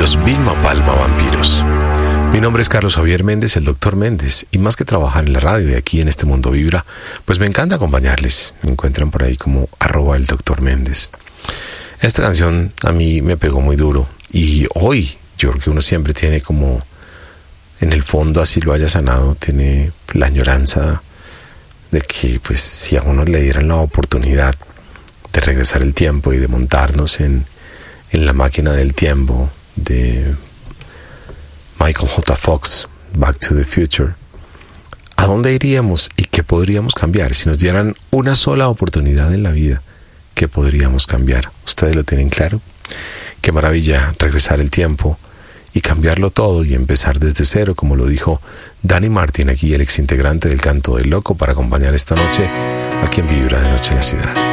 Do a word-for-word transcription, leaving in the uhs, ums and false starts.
los Vilma Palma Vampiros. Mi nombre es Carlos Javier Méndez, el doctor Méndez, y más que trabajar en la radio de aquí en este mundo vibra, pues me encanta acompañarles. Me encuentran por ahí como arroba el doctor Méndez. Esta canción a mí me pegó muy duro, y hoy yo creo que uno siempre tiene como en el fondo, así lo haya sanado, tiene la añoranza de que pues si a uno le dieran la oportunidad de regresar el tiempo y de montarnos en, en la máquina del tiempo de Michael J. Fox, Back to the Future, ¿a dónde iríamos y qué podríamos cambiar? Si nos dieran una sola oportunidad en la vida, ¿qué podríamos cambiar? ¿Ustedes lo tienen claro? Qué maravilla regresar el tiempo y cambiarlo todo y empezar desde cero, como lo dijo Danny Martin, aquí el exintegrante del Canto del Loco, para acompañar esta noche a quien vibra de noche en la ciudad.